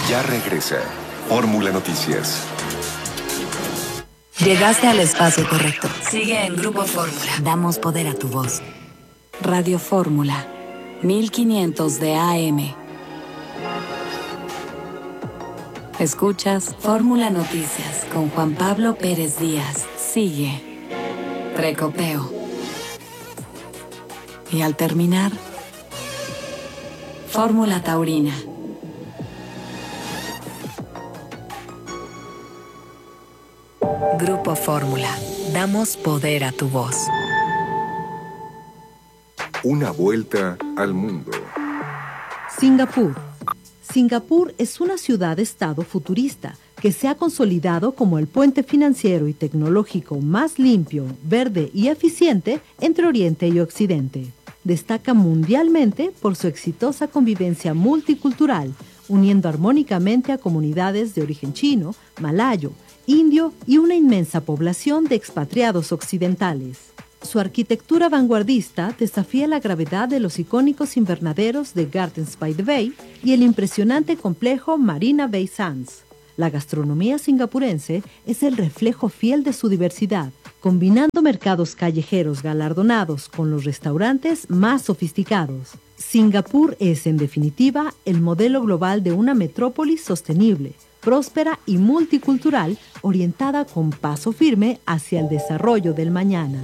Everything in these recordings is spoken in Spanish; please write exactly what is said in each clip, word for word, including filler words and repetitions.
Ya regresa Fórmula Noticias. Llegaste al espacio correcto. Sigue en Grupo Fórmula. Damos poder a tu voz. Radio Fórmula, mil quinientos de A M. Escuchas Fórmula Noticias con Juan Pablo Pérez Díaz. Sigue. Precopeo. Y al terminar, Fórmula Taurina. Grupo Fórmula. Damos poder a tu voz. Una vuelta al mundo. Singapur. Singapur es una ciudad-estado futurista que se ha consolidado como el puente financiero y tecnológico más limpio, verde y eficiente entre Oriente y Occidente. Destaca mundialmente por su exitosa convivencia multicultural, uniendo armónicamente a comunidades de origen chino, malayo, indio y una inmensa población de expatriados occidentales. Su arquitectura vanguardista desafía la gravedad de los icónicos invernaderos de Gardens by the Bay y el impresionante complejo Marina Bay Sands. La gastronomía singapurense es el reflejo fiel de su diversidad, combinando mercados callejeros galardonados con los restaurantes más sofisticados. Singapur es, en definitiva, el modelo global de una metrópolis sostenible, próspera y multicultural, orientada con paso firme hacia el desarrollo del mañana.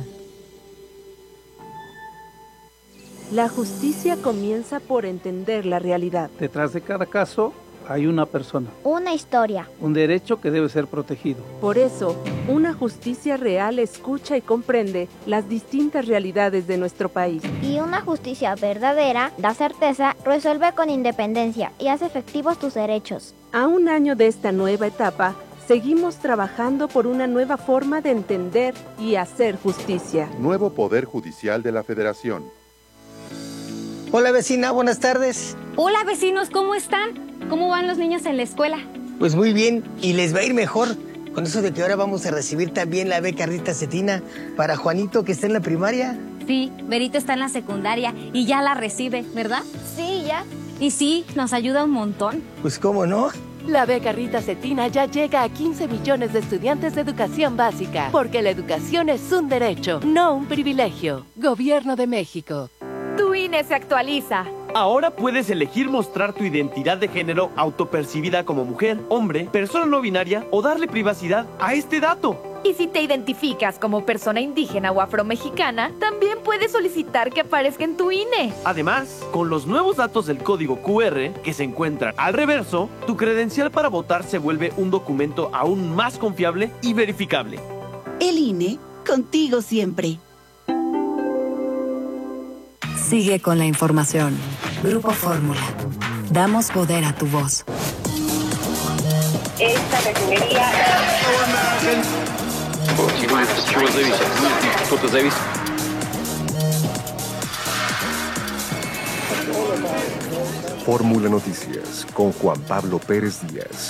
La justicia comienza por entender la realidad. Detrás de cada caso hay una persona. Una historia. Un derecho que debe ser protegido. Por eso, una justicia real escucha y comprende las distintas realidades de nuestro país. Y una justicia verdadera da certeza, resuelve con independencia y hace efectivos tus derechos. A un año de esta nueva etapa, seguimos trabajando por una nueva forma de entender y hacer justicia. Nuevo Poder Judicial de la Federación. Hola vecina, buenas tardes. Hola vecinos, ¿cómo están? ¿Cómo van los niños en la escuela? Pues muy bien, y les va a ir mejor con eso de que ahora vamos a recibir también la beca Rita Cetina para Juanito, que está en la primaria. Sí, Berito está en la secundaria y ya la recibe, ¿verdad? Sí, ya. Y sí, nos ayuda un montón. Pues cómo no. La beca Rita Cetina ya llega a quince millones de estudiantes de educación básica, porque la educación es un derecho, no un privilegio. Gobierno de México. Tu I N E se actualiza. Ahora puedes elegir mostrar tu identidad de género autopercibida como mujer, hombre, persona no binaria o darle privacidad a este dato. Y si te identificas como persona indígena o afromexicana, también puedes solicitar que aparezca en tu I N E. Además, con los nuevos datos del código Q R que se encuentran al reverso, tu credencial para votar se vuelve un documento aún más confiable y verificable. El I N E, contigo siempre. Sigue con la información. Grupo Fórmula. Damos poder a tu voz. Esta refinería... Fórmula Noticias con Juan Pablo Pérez Díaz.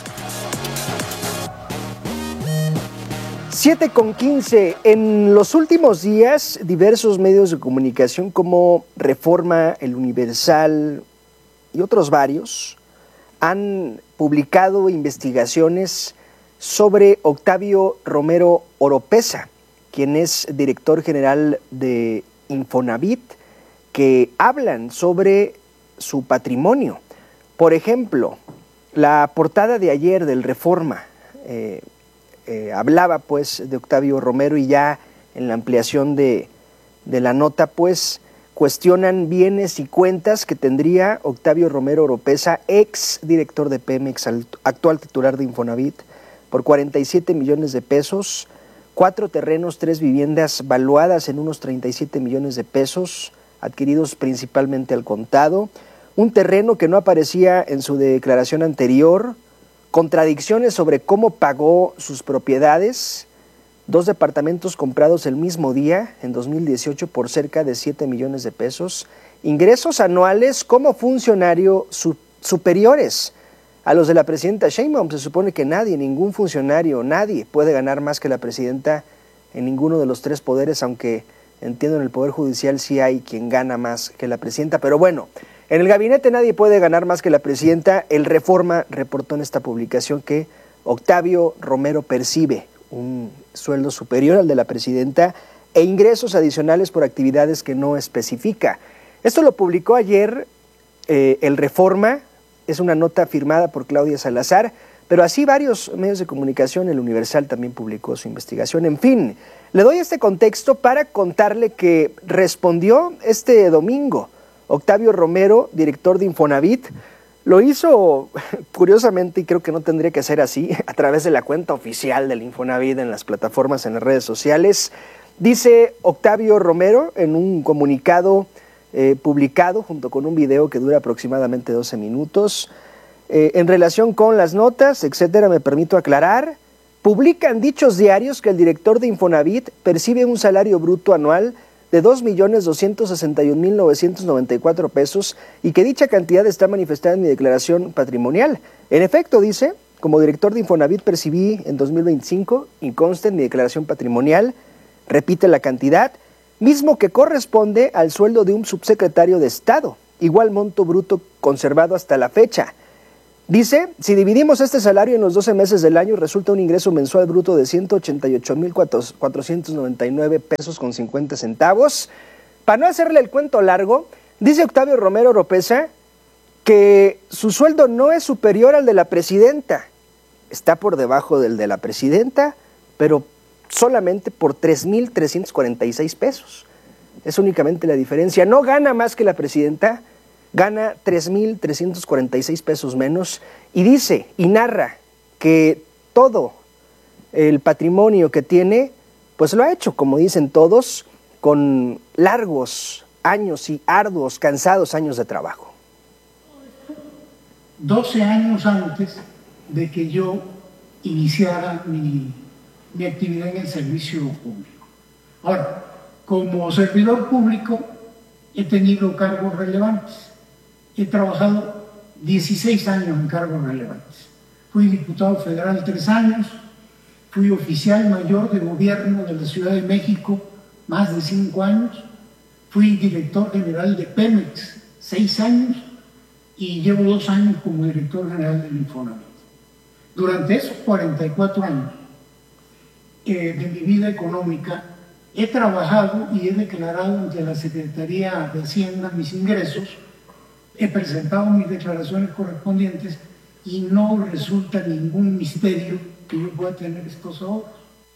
siete con quince. En los últimos días, diversos medios de comunicación como Reforma, El Universal y otros varios han publicado investigaciones sobre Octavio Romero Oropeza, quien es director general de Infonavit, que hablan sobre su patrimonio. Por ejemplo, la portada de ayer del Reforma eh, Eh, hablaba pues de Octavio Romero, y ya en la ampliación de, de la nota pues cuestionan bienes y cuentas que tendría Octavio Romero Oropeza, ex director de Pemex, actual titular de Infonavit, por cuarenta y siete millones de pesos, cuatro terrenos, tres viviendas valuadas en unos treinta y siete millones de pesos, adquiridos principalmente al contado, un terreno que no aparecía en su declaración anterior, contradicciones sobre cómo pagó sus propiedades, dos departamentos comprados el mismo día, en dos mil dieciocho, por cerca de siete millones de pesos, ingresos anuales como funcionario su, superiores a los de la presidenta Sheinbaum. Se supone que nadie, ningún funcionario, nadie puede ganar más que la presidenta en ninguno de los tres poderes, aunque entiendo en el Poder Judicial sí hay quien gana más que la presidenta. Pero bueno, En el gabinete nadie puede ganar más que la presidenta. El Reforma reportó en esta publicación que Octavio Romero percibe un sueldo superior al de la presidenta e ingresos adicionales por actividades que no especifica. Esto lo publicó ayer eh, el Reforma, es una nota firmada por Claudia Salazar, pero así varios medios de comunicación, el Universal también publicó su investigación. En fin, le doy este contexto para contarle que respondió este domingo Octavio Romero, director de Infonavit. Lo hizo, curiosamente, y creo que no tendría que ser así, a través de la cuenta oficial del Infonavit en las plataformas, en las redes sociales. Dice Octavio Romero en un comunicado eh, publicado junto con un video que dura aproximadamente doce minutos. Eh, en relación con las notas, etcétera, me permito aclarar, publican dichos diarios que el director de Infonavit percibe un salario bruto anual de dos millones doscientos sesenta y un mil novecientos noventa y cuatro pesos y que dicha cantidad está manifestada en mi declaración patrimonial. En efecto, dice, como director de Infonavit percibí en dos mil veinticinco y consta en mi declaración patrimonial, repite la cantidad, mismo que corresponde al sueldo de un subsecretario de Estado, igual monto bruto conservado hasta la fecha. Dice, si dividimos este salario en los doce meses del año, resulta un ingreso mensual bruto de ciento ochenta y ocho mil cuatrocientos noventa y nueve pesos con cincuenta centavos. Para no hacerle el cuento largo, dice Octavio Romero Oropeza que su sueldo no es superior al de la presidenta. Está por debajo del de la presidenta, pero solamente por tres mil trescientos cuarenta y seis pesos. Es únicamente la diferencia. No gana más que la presidenta, gana tres mil trescientos cuarenta y seis pesos menos y dice y narra que todo el patrimonio que tiene, pues lo ha hecho, como dicen todos, con largos años y arduos, cansados años de trabajo. doce años antes de que yo iniciara mi, mi actividad en el servicio público. Ahora, como servidor público he tenido cargos relevantes. He trabajado dieciséis años en cargos relevantes. Fui diputado federal tres años, fui oficial mayor de gobierno de la Ciudad de México más de cinco años, fui director general de Pemex seis años y llevo dos años como director general del Infonavit. Durante esos cuarenta y cuatro años eh, de mi vida económica he trabajado y he declarado ante la Secretaría de Hacienda mis ingresos. He presentado mis declaraciones correspondientes y no resulta ningún misterio que yo pueda tener estos ahorros.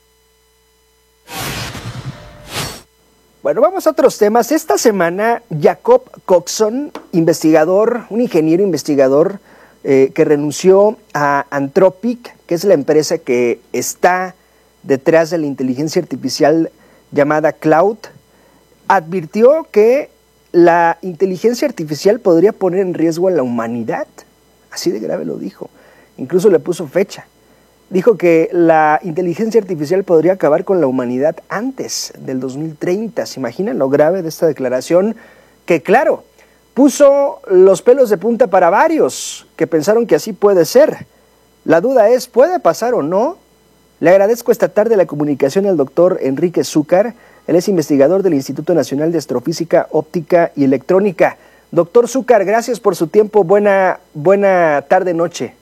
Bueno, vamos a otros temas. Esta semana, Jacob Coxon, investigador, un ingeniero investigador eh, que renunció a Anthropic, que es la empresa que está detrás de la inteligencia artificial llamada Cloud, advirtió que la inteligencia artificial podría poner en riesgo a la humanidad. Así de grave lo dijo. Incluso le puso fecha. Dijo que la inteligencia artificial podría acabar con la humanidad antes del dos mil treinta. ¿Se imaginan lo grave de esta declaración? Que claro, puso los pelos de punta para varios que pensaron que así puede ser. La duda es, ¿puede pasar o no? Le agradezco esta tarde la comunicación al doctor Enrique Zúcar. Él es investigador del Instituto Nacional de Astrofísica, Óptica y Electrónica. Doctor Zúcar, gracias por su tiempo. Buena, buena tarde, noche.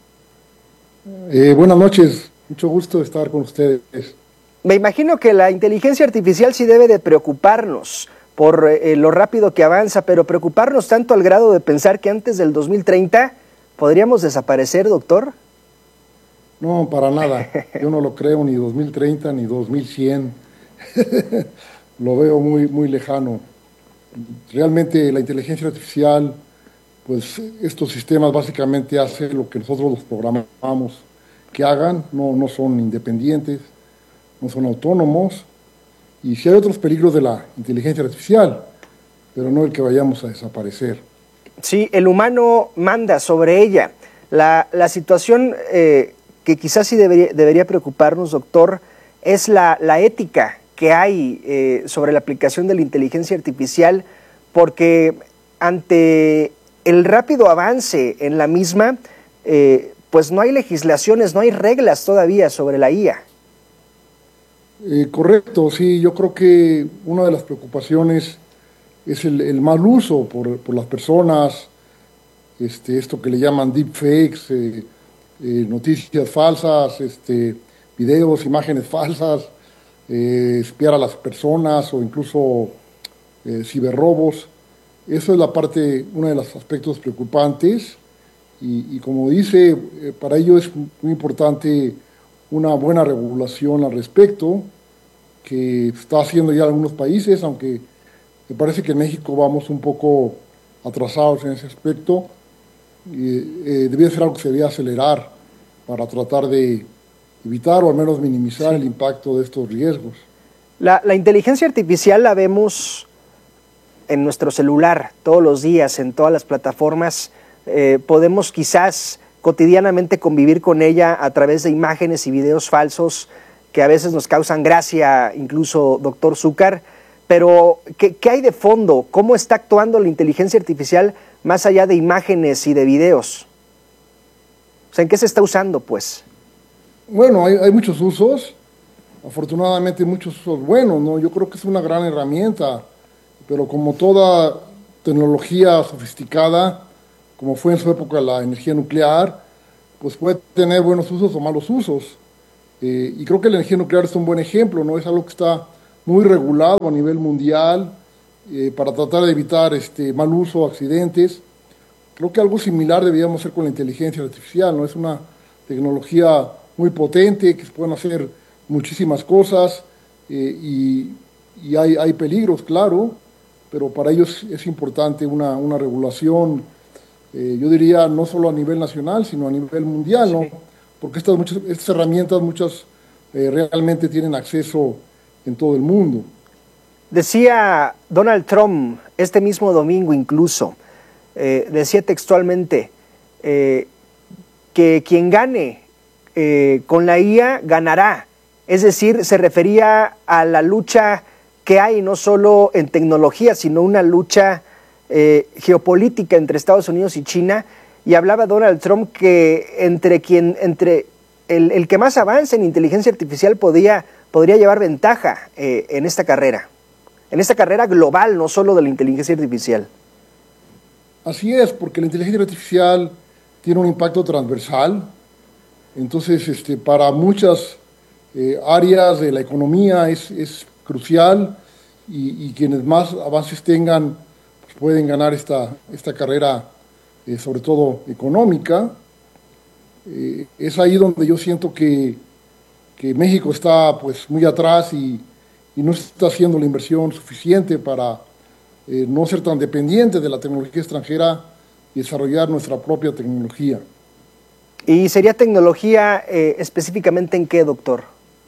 Eh, buenas noches. Mucho gusto estar con ustedes. Me imagino que la inteligencia artificial sí debe de preocuparnos por eh, lo rápido que avanza, pero preocuparnos tanto al grado de pensar que antes del dos mil treinta podríamos desaparecer, doctor. No, para nada. Yo no lo creo ni dos mil treinta ni dos mil cien. Lo veo muy, muy lejano. Realmente la inteligencia artificial, pues estos sistemas básicamente hacen lo que nosotros los programamos que hagan, no, no son independientes, no son autónomos, y sí hay otros peligros de la inteligencia artificial, pero no el que vayamos a desaparecer. Sí, el humano manda sobre ella. La, la situación eh, que quizás sí debería, debería preocuparnos, doctor, es la, la ética que hay eh, sobre la aplicación de la inteligencia artificial, porque ante el rápido avance en la misma, eh, pues no hay legislaciones, no hay reglas todavía sobre la I A. Eh, correcto, sí, yo creo que una de las preocupaciones es el, el mal uso por, por las personas este, esto que le llaman deepfakes, eh, eh, noticias falsas, este, videos, imágenes falsas, eh, espiar a las personas o incluso eh, ciberrobos. Eso es la parte, uno de los aspectos preocupantes y, y como dice, eh, para ello es muy importante una buena regulación al respecto, que está haciendo ya algunos países, aunque me parece que en México vamos un poco atrasados en ese aspecto. Eh, eh, debía ser algo que se debía acelerar para tratar de evitar o al menos minimizar el impacto de estos riesgos. La, la inteligencia artificial la vemos en nuestro celular todos los días, en todas las plataformas. Eh, podemos quizás cotidianamente convivir con ella a través de imágenes y videos falsos que a veces nos causan gracia, incluso doctor Zúcar, pero ¿qué, qué hay de fondo? ¿Cómo está actuando la inteligencia artificial más allá de imágenes y de videos? O sea, ¿en qué se está usando, pues? Bueno, hay, hay muchos usos, afortunadamente muchos usos buenos, ¿no? Yo creo que es una gran herramienta, pero como toda tecnología sofisticada, como fue en su época la energía nuclear, pues puede tener buenos usos o malos usos. Eh, y creo que la energía nuclear es un buen ejemplo, ¿no? Es algo que está muy regulado a nivel mundial eh, para tratar de evitar este, mal uso, accidentes. Creo que algo similar deberíamos hacer con la inteligencia artificial, ¿no? Es una tecnología muy potente, que se pueden hacer muchísimas cosas eh, y, y hay, hay peligros, claro, pero para ello es, es importante una, una regulación, eh, yo diría, no solo a nivel nacional, sino a nivel mundial, ¿no? Sí. Porque estas, muchas, estas herramientas muchas eh, realmente tienen acceso en todo el mundo. Decía Donald Trump este mismo domingo incluso, eh, decía textualmente eh, que quien gane eh, con la I A ganará, es decir, se refería a la lucha que hay no solo en tecnología, sino una lucha eh, geopolítica entre Estados Unidos y China. Y hablaba Donald Trump que entre quien, entre el, el que más avance en inteligencia artificial podía, podría llevar ventaja eh, en esta carrera, en esta carrera global, no solo de la inteligencia artificial. Así es, porque la inteligencia artificial tiene un impacto transversal, entonces este, para muchas eh, áreas de la economía es, es crucial y, y quienes más avances tengan pues pueden ganar esta, esta carrera. Eh, sobre todo económica, eh, es ahí donde yo siento que, que México está pues muy atrás y, y no está haciendo la inversión suficiente para eh, no ser tan dependiente de la tecnología extranjera y desarrollar nuestra propia tecnología. ¿Y sería tecnología eh, específicamente en qué, doctor?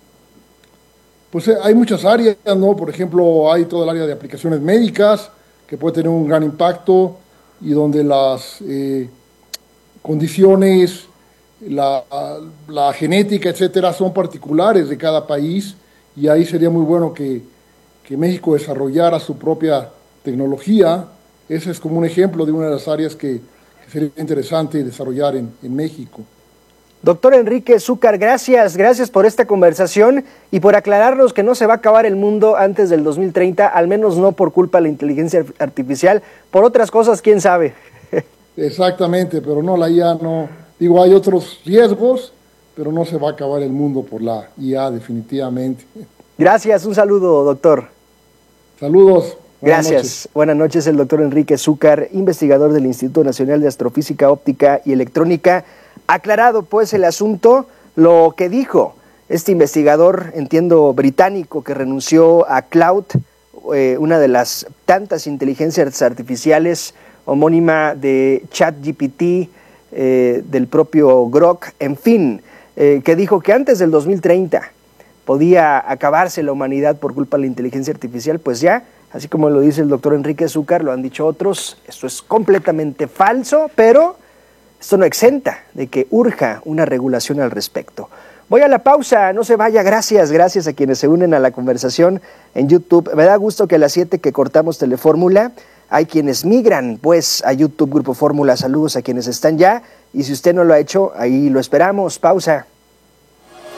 Pues eh, hay muchas áreas, ¿no? Por ejemplo, hay todo el área de aplicaciones médicas que puede tener un gran impacto y donde las eh, condiciones, la, la genética, etcétera, son particulares de cada país, y ahí sería muy bueno que, que México desarrollara su propia tecnología. Ese es como un ejemplo de una de las áreas que, que sería interesante desarrollar en, en México. Doctor Enrique Zúcar, gracias, gracias por esta conversación y por aclararnos que no se va a acabar el mundo antes del dos mil treinta, al menos no por culpa de la inteligencia artificial, por otras cosas, quién sabe. Exactamente, pero no, la I A no, digo, hay otros riesgos, pero no se va a acabar el mundo por la I A definitivamente. Gracias, un saludo, doctor. Saludos. Buenas Gracias. Noches. Buenas noches, el doctor Enrique Zúcar, investigador del Instituto Nacional de Astrofísica Óptica y Electrónica. Aclarado pues el asunto, lo que dijo este investigador, entiendo británico, que renunció a Cloud, eh, una de las tantas inteligencias artificiales homónima de ChatGPT, eh, del propio Grok, en fin, eh, que dijo que antes del dos mil treinta podía acabarse la humanidad por culpa de la inteligencia artificial, pues ya, así como lo dice el doctor Enrique Zúcar, lo han dicho otros, esto es completamente falso, pero esto no exenta de que urja una regulación al respecto. Voy a la pausa, no se vaya, gracias, gracias a quienes se unen a la conversación en YouTube. Me da gusto que a las siete que cortamos Telefórmula, hay quienes migran pues a YouTube Grupo Fórmula, saludos a quienes están ya, y si usted no lo ha hecho, ahí lo esperamos, pausa.